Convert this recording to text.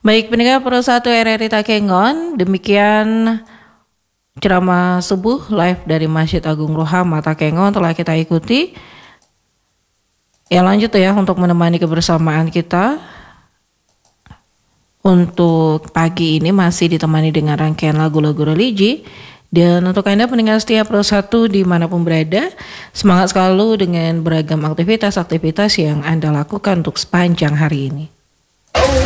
Baik, pendengar Pro 1 RRI Takengon, demikian ceramah subuh live dari Masjid Agung Rohama Takengon telah kita ikuti. Ya lanjut ya untuk menemani kebersamaan kita. Untuk pagi ini masih ditemani dengan rangkaian lagu-lagu religi. Dan untuk Anda pendengar setia Pro 1 dimanapun berada, semangat selalu dengan beragam aktivitas-aktivitas yang Anda lakukan untuk sepanjang hari ini.